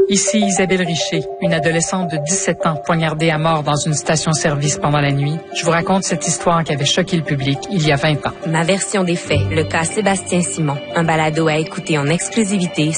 Ici Isabelle Richer, une adolescente de 17 ans poignardée à mort dans une station-service pendant la nuit. Je vous raconte cette histoire qui avait choqué le public il y a 20 ans. Ma version des faits, le cas Sébastien Simon, un balado à écouter en exclusivité